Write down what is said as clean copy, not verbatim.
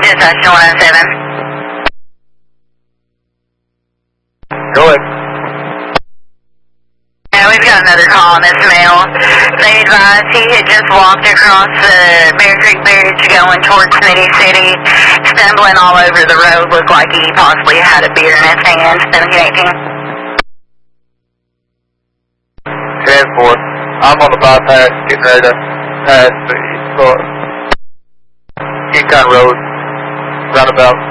Dispatch 107. Go ahead. Yeah, we've got another call on this male. They advised he had just walked across the Bear Creek Bridge going towards Smitty City, stumbling all over the road, looked like he possibly had a beer in his hand. 1718. 10-4. I'm on the bypass, getting ready to pass the Yukon Road, roundabout.